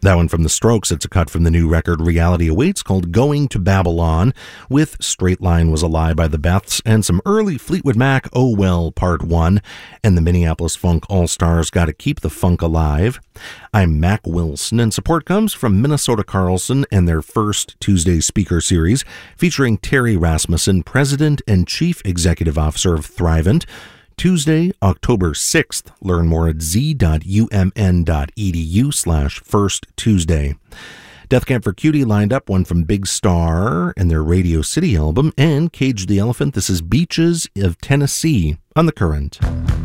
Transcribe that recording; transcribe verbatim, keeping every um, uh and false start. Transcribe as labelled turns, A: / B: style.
A: That one from The Strokes. It's a cut from the new record Reality Awaits called Going to Babylon, with Straight Line Was a Lie by the Beths and some early Fleetwood Mac Oh Well Part one, and the Minneapolis Funk All-Stars Gotta Keep the Funk Alive. I'm Mac Wilson, and support comes from Minnesota Carlson and their first Tuesday speaker series featuring Terry Rasmussen, President and Chief Executive Officer of Thrivent. Tuesday, October sixth. Learn more at z.umn.edu slash first Tuesday. Death Camp for Cutie lined up one from Big Star and their Radio City album, and Cage the Elephant. This is Beaches of Tennessee on The Current.